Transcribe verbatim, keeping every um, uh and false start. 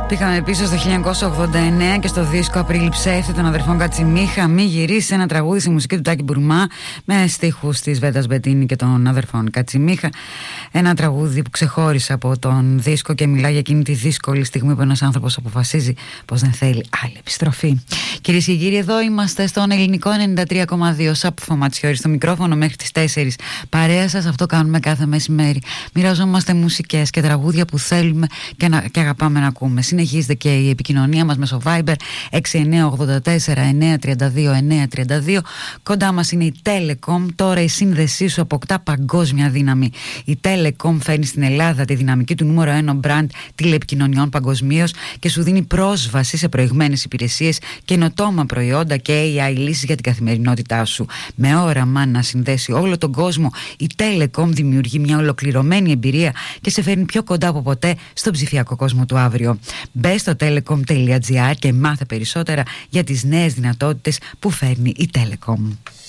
Πήγαμε πίσω στο χίλια εννιακόσια ογδόντα εννέα και στο δίσκο Απρίλη Ψεύτη των αδερφών Κατσιμίχα. Μη γυρίσει, ένα τραγούδι στη μουσική του Τάκη Μπουρμά με στίχους της Βέντας Μπετίνη και των αδερφών Κατσιμίχα. Ένα τραγούδι που ξεχώρισε από τον δίσκο και μιλάει για εκείνη τη δύσκολη στιγμή που ένας άνθρωπος αποφασίζει πως δεν θέλει άλλη επιστροφή. Κυρίες και κύριοι, εδώ είμαστε στον Ελληνικό ενενήντα τρία κόμμα δύο. Σάπου Φωματσιώρη στο μικρόφωνο μέχρι τις τέσσερις. Παρέα σας, αυτό κάνουμε κάθε μεσημέρι. Μοιραζόμαστε μουσικές και τραγούδια που θέλουμε και, να, και αγαπάμε να ακούμε. Συνεχίζεται και η επικοινωνία μας μέσω Viber έξι εννιά ογδόντα τέσσερα εννιά τριάντα δύο εννιά τριάντα δύο. Κοντά μας είναι η Telecom. Τώρα η σύνδεσή σου αποκτά παγκόσμια δύναμη. Η Telecom φέρνει στην Ελλάδα τη δυναμική του νούμερο ένα brand τηλεπικοινωνιών παγκοσμίως και σου δίνει πρόσβαση σε προηγμένες υπηρεσίες, καινοτόμα προϊόντα και έι άι λύσεις για την καθημερινότητά σου. Με όραμα να συνδέσει όλο τον κόσμο, η Telecom δημιουργεί μια ολοκληρωμένη εμπειρία και σε φέρνει πιο κοντά από ποτέ στον ψηφιακό κόσμο του αύριο. Μπες στο telecom τελεία gr και μάθε περισσότερα για τις νέες δυνατότητες που φέρνει η Telecom.